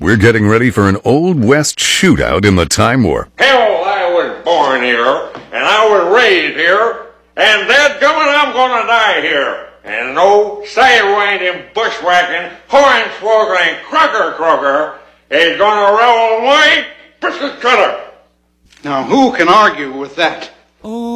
We're getting ready for an Old West shootout in the Time Warp. Hell, I was born here, and I was raised here, and dadgummit, I'm gonna die here. And no sidewinding, bushwhacking, hornswoggling, crocker is gonna roll my biscuit cutter. Now, who can argue with that?